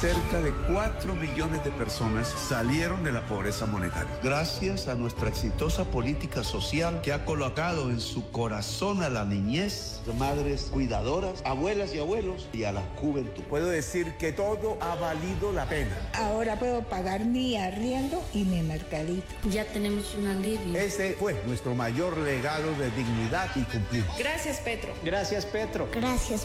cerca de 4 millones de personas salieron de la pobreza monetaria. Gracias a nuestra exitosa política social que ha colocado en su corazón a la niñez, madres cuidadoras, abuelas y abuelos y a la juventud. Puedo decir que todo ha valido la pena. Ahora puedo pagar mi arriendo y mi mercadito. Ya tenemos un alivio. Ese fue nuestro mayor legado de dignidad y cumplimos. Gracias, Petro. Gracias, Petro. Gracias,